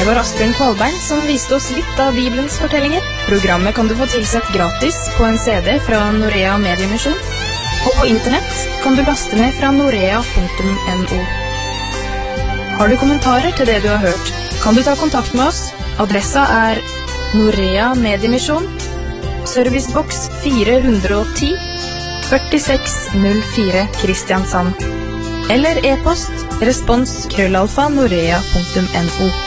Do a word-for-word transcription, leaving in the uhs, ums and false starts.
var Asbjørn Kvalbein som viste oss litt av Bibelens fortellinger. Programmet kan du få tilsett gratis på en C D fra Norea Mediemisjon, og på internett kan du laste ned fra norea punktum no. Har du kommentarer til det du har hørt, kan du ta kontakt med oss. Adressa er Norea Mediemisjon, servicebox fire hundre ti, førtiseks null fire Kristiansand. Eller e-post respons krøllalfa norea punktum no.